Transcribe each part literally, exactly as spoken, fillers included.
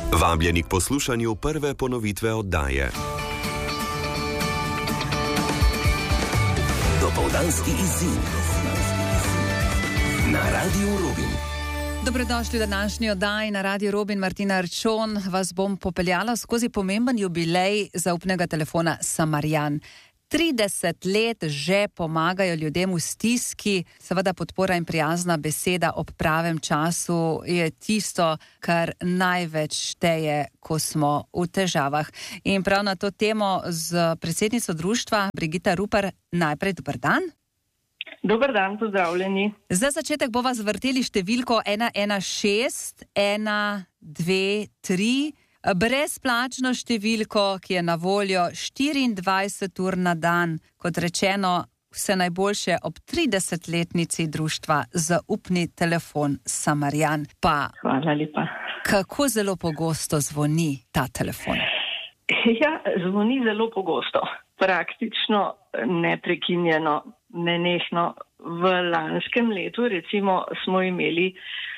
Vabljeni k poslušanju prve ponovitve oddaje. Dopoldanski izziv na Radiu Rubin. Dobrodošli v današnji oddaji na Radiu Rubin. Martina Arčon vas bom popeljala skozi pomemben jubilej zaupnega telefona Samarjan. trideset let že pomagajo ljudem v stiski, seveda podpora in prijazna beseda ob pravem času je tisto, kar največ šteje, ko smo v težavah. In prav na to temo z predsednico društva Brigita Rupar najprej dober dan. Dober dan, pozdravljeni. Za začetek bo vas vrteli številko ena ena šest ena dve tri, brezplačno številko, ki je na voljo štiriindvajset ur na dan. Kot rečeno, vse najboljše ob tridesetletnici društva Zaupni telefon Samarjan. Pa, hvala lepa. Kako zelo pogosto zvoni ta telefon? Ja, zvoni zelo pogosto. Praktično neprekinjeno, nenehno. V lanskem letu recimo smo imeli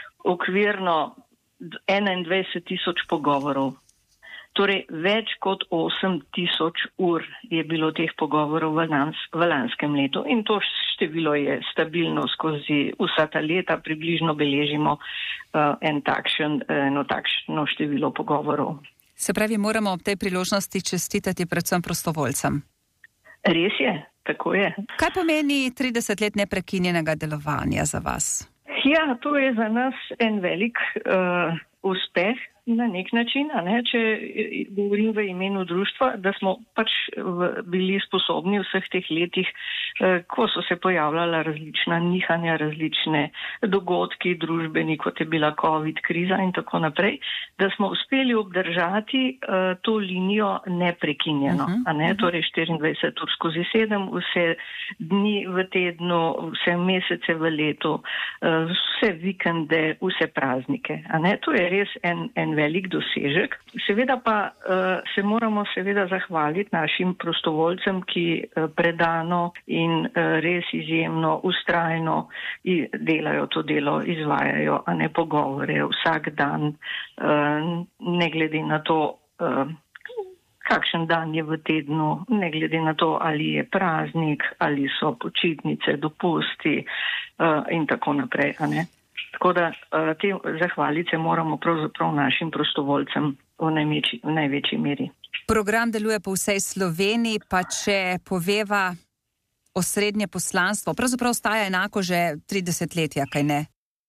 okvirno enaindvajset tisoč pogovorov. Torej, več kot osem tisoč ur je bilo teh pogovorov v, lans, v lanskem letu in to število je stabilno skozi vsa ta leta, približno beležimo uh, en takšen, eno takšno število pogovorov. Se pravi, moramo ob tej priložnosti čestitati predvsem prostovoljcem. Res je, tako je. Kaj pomeni trideset let neprekinjenega delovanja za vas? Ja, to je za nas en velik uh, uspeh na nek način, a ne, če govorim v imenu društva, da smo pač v, bili sposobni v vseh teh letih, uh, ko so se pojavljala različna nihanja, različne dogodki družbeni, kot je bila COVID kriza in tako naprej, da smo uspeli obdržati uh, to linijo neprekinjeno, uh-huh, a ne, uh-huh. Torej štiriindvajset ur skozi sedem, vse dni v tednu, vse mesece v letu, uh, vse vikende, vse praznike, a ne, to je res en, en velik dosežek. Seveda pa uh, se moramo seveda zahvaliti našim prostovoljcem, ki uh, predano in uh, res izjemno ustrajno delajo to delo, izvajajo, a ne pogovore vsak dan, uh, ne glede na to, uh, kakšen dan je v tednu, ne glede na to, ali je praznik, ali so počitnice, dopusti uh, in tako naprej, a ne. Tako da te zahvalice moramo pravzaprav našim prostovoljcem v največji, v največji meri. Program deluje po vsej Sloveniji, pa če poveva osrednje poslanstvo, pravzaprav ostaja enako že trideset let, kaj ne?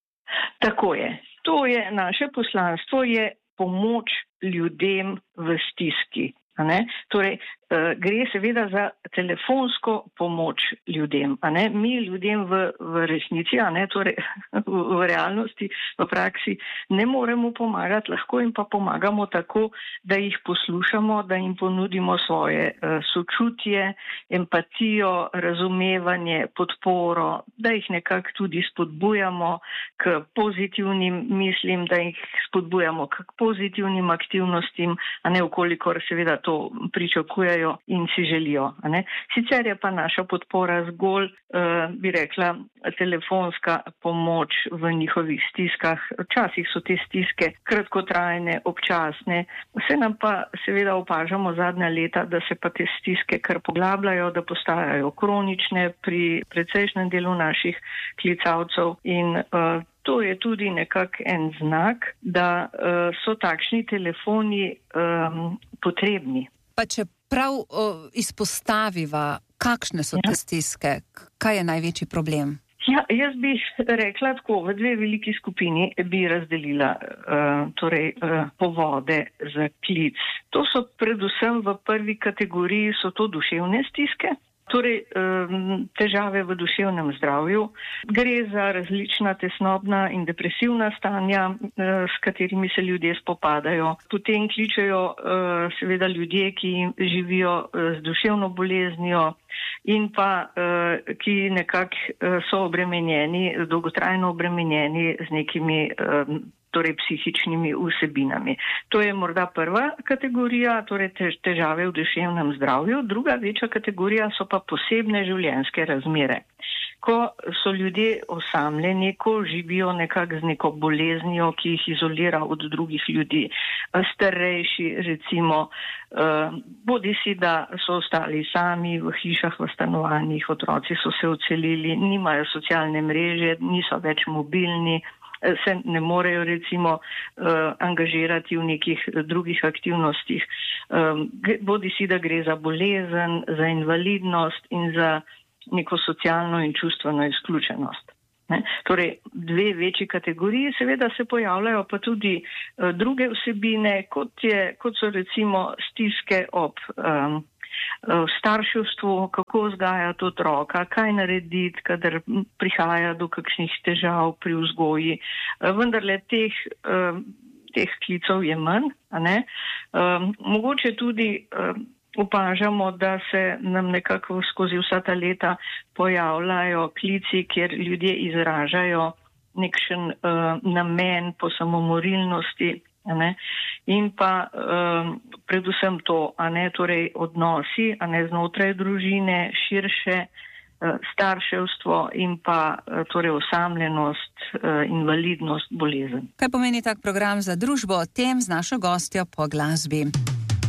Tako je. To je naše poslanstvo, je pomoč ljudem v stiski. A ne? Torej, uh, gre seveda za telefonsko pomoč ljudem. A ne? Mi ljudem v, v resnici, a ne? Torej, v, v realnosti, v praksi ne moremo pomagati, lahko jim pa pomagamo tako, da jih poslušamo, da jim ponudimo svoje uh, sočutje, empatijo, razumevanje, podporo, da jih nekako tudi spodbujamo k pozitivnim mislim, da jih spodbujamo k pozitivnim aktivnostim, a ne ukolikor seveda to pričakujejo in si želijo. A ne? Sicer je pa naša podpora zgolj, uh, bi rekla, telefonska pomoč v njihovih stiskah. Včasih so te stiske kratkotrajne, občasne. Vse nam pa seveda opažamo zadnja leta, da se pa te stiske kar poglabljajo, da postajajo kronične pri precejšnjem delu naših klicavcev in uh, to je tudi nekak en znak, da uh, so takšni telefoni um, potrebni. Pa če prav uh, izpostaviva, kakšne so ja. te stiske, kaj je največji problem? Ja, jaz bi rekla tako, v dve veliki skupini bi razdelila uh, torej, uh, povode za klic. To so predvsem v prvi kategoriji, so to duševne stiske. Torej, težave v duševnem zdravju. Gre za različna tesnobna in depresivna stanja, s katerimi se ljudje spopadajo. Potem kličejo seveda ljudje, ki živijo z duševno boleznijo in pa ki nekako so obremenjeni, dolgotrajno obremenjeni z nekimi torej psihičnimi vsebinami. To je morda prva kategorija, torej težave v duševnem zdravju. Druga večja kategorija so pa posebne življenjske razmere, ko so ljudje osamljeni, ko živijo nekako z neko boleznijo, ki jih izolira od drugih ljudi, starejši recimo, bodi si, da so ostali sami v hišah, v stanovanjih, otroci so se odselili, nimajo socialne mreže, niso več mobilni, se ne morejo recimo angažirati v nekih drugih aktivnostih, bodi si, da gre za bolezen, za invalidnost in za neko socialno in čustveno izključenost. Ne? Torej, dve večji kategoriji, seveda se pojavljajo pa tudi uh, druge vsebine, kot, je, kot so recimo stiske ob um, v starševstvu, kako vzgajati otroka, kaj narediti, kadar prihaja do kakšnih težav pri vzgoji. Uh, vendarle teh, uh, teh klicov je manj, a ne? Um, mogoče tudi uh, opažamo, da se nam nekako skozi vsa ta leta pojavljajo klici, kjer ljudje izražajo nekšen uh, namen po samomorilnosti, a ne? In pa uh, predvsem to, a ne, torej odnosi, a ne, znotraj družine, širše uh, starševstvo in pa uh, torej osamljenost, uh, invalidnost, bolezen. Kaj pomeni tak program za družbo? O tem z našo gostjo po glasbi.